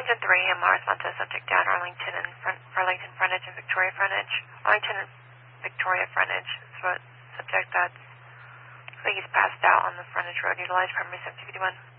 Arlington 3, MR Response subject down Arlington frontage and Victoria frontage. Arlington and Victoria frontage. So subject that's, I think he's passed out on the frontage road. Utilize primary 751.